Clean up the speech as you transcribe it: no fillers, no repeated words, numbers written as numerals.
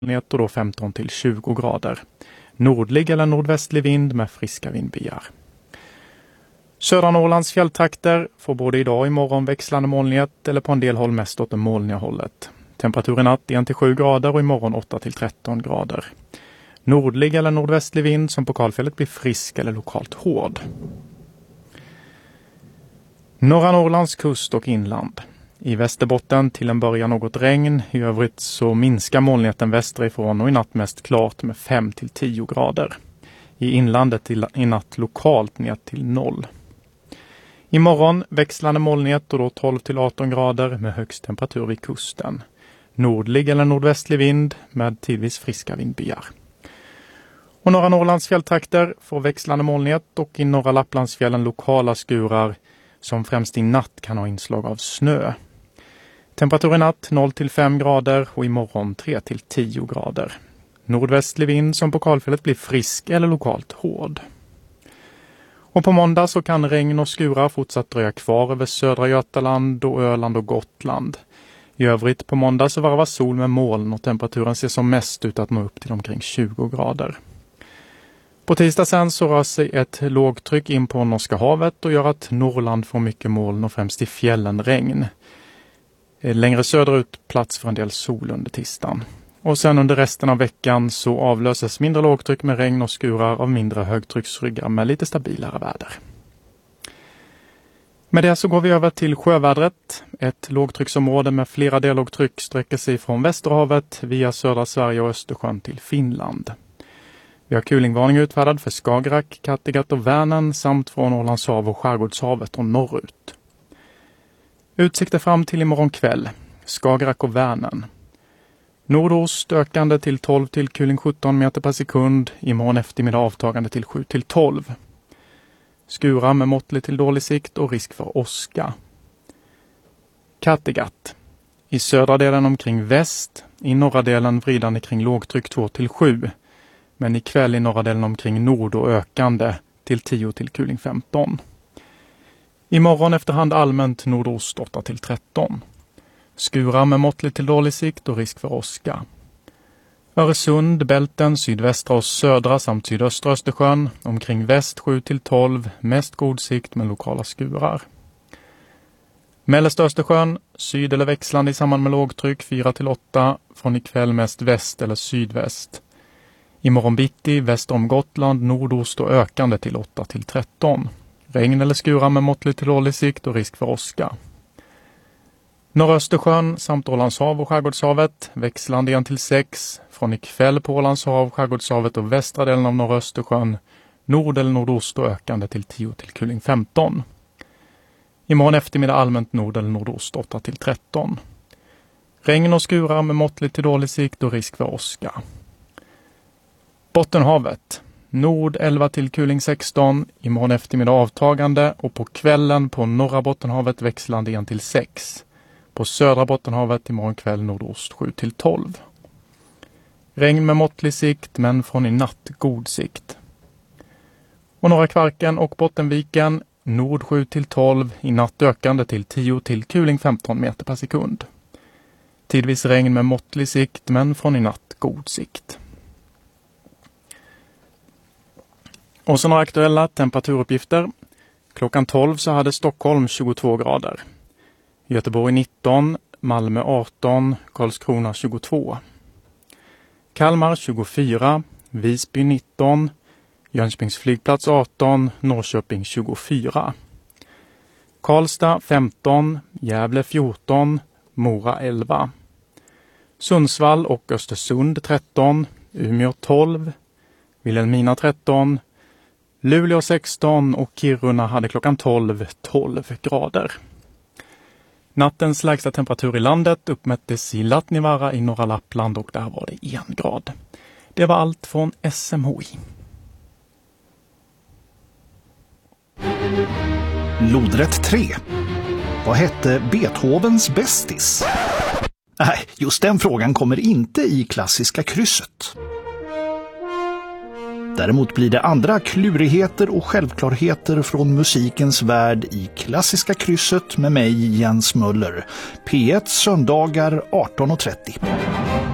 och då 15 till 20 grader. Nordlig eller nordvästlig vind med friska vindbyar. Södra Norrlands fjälltrakter får både idag och imorgon växlande molnighet eller på en del håll mest åt det molniga hållet. Temperatur i natt 1 till 7 grader och imorgon 8 till 13 grader. Nordlig eller nordvästlig vind som på kalfället blir frisk eller lokalt hård. Norra Norrlands kust och inland. I Västerbotten till en början något regn. I övrigt så minskar molnigheten västerifrån och i natt mest klart med 5 till 10 grader. I inlandet i natt lokalt ner till 0. Imorgon växlande molnighet och då 12 till 18 grader med högst temperatur vid kusten. Nordlig eller nordvästlig vind med tidvis friska vindbyar. Och norra Norrlands fjälltrakter får växlande molnighet och i norra Lapplandsfjällen lokala skurar som främst i natt kan ha inslag av snö. Temperatur i natt 0 till 5 grader och imorgon 3 till 10 grader. Nordvästlig vind som på kalfället blir frisk eller lokalt hård. Och på måndag så kan regn och skurar fortsatt dröja kvar över södra Götaland och Öland och Gotland. I övrigt på måndag så varvas sol med moln och temperaturen ser som mest ut att nå upp till omkring 20 grader. På tisdag sen så rör sig ett lågtryck in på Norska havet och gör att Norrland får mycket moln och främst i fjällen regn. Längre söderut plats för en del sol under tisdagen. Och sen under resten av veckan så avlöses mindre lågtryck med regn och skurar av mindre högtrycksryggar med lite stabilare väder. Med det så går vi över till sjövädret. Ett lågtrycksområde med flera dellågtryck sträcker sig från Västerhavet via södra Sverige och Östersjön till Finland. Vi har kulingvarning utfärdad för Skagerrak, Kattegatt och Vänern samt från Ålands hav och Skärgårdshavet och norrut. Utsikter fram till imorgon kväll. Skagerrak och Vänern. Nordost ökande till 12 till kuling 17 meter per sekund. Imorgon eftermiddag avtagande till 7 till 12. Skura med måttlig till dålig sikt och risk för åska. Kattegatt. I södra delen omkring väst. I norra delen vridande kring lågtryck 2 till 7. Men ikväll i norra delen omkring nord och ökande till 10 till kuling 15. Imorgon efterhand allmänt nordost 8 till 13. Skura med måttlig till dålig sikt och risk för åska. Öresund, Bälten, sydvästra och södra samt sydöstra Östersjön omkring väst 7 till 12, mest god sikt med lokala skurar. Mellersta Östersjön, syd eller växlande i samband med lågtryck 4 till 8, från ikväll mest väst eller sydväst. Imorgon bitti väster om Gotland, nordost och ökande till 8 till 13. Regn eller skurar med måttlig till dålig sikt och risk för åska. Norra Östersjön samt Ålands hav och Skärgårdshavet växlande 1 till 6. Från ikväll på Ålands hav, Skärgårdshavet och västra delen av norra Östersjön. Nord eller nordost och ökande till 10 till kuling 15. Imorgon eftermiddag allmänt nord eller nordost 8 till 13. Regn och skurar med måttlig till dålig sikt och risk för åska. Bottenhavet. Nord 11 till kuling 16, imorgon eftermiddag avtagande och på kvällen på norra Bottenhavet växlande 1 till 6. På södra Bottenhavet imorgon kväll nordost 7 till 12. Regn med måttlig sikt men från i natt god sikt. Och norra Kvarken och Bottenviken nord 7 till 12, i natt ökande till 10 till kuling 15 meter per sekund. Tidvis regn med måttlig sikt men från i natt god sikt. Och så några aktuella temperaturuppgifter. Klockan 12 så hade Stockholm 22 grader. Göteborg 19, Malmö 18, Karlskrona 22. Kalmar 24, Visby 19, Jönköpings flygplats 18, Norrköping 24. Karlstad 15, Gävle 14, Mora 11. Sundsvall och Östersund 13, Umeå 12, Vilhelmina 13, Luleå 16 och Kiruna hade klockan 12 grader. Nattens lägsta temperatur i landet uppmättes i Latnivaara i norra Lappland och där var det 1 grad. Det var allt från SMHI. Lodrätt 3. Vad hette Beethovens bästis? Nej, just den frågan kommer inte i klassiska krysset. Däremot blir det andra klurigheter och självklarheter från musikens värld i klassiska krysset med mig, Jens Möller. P1 söndagar 18:30.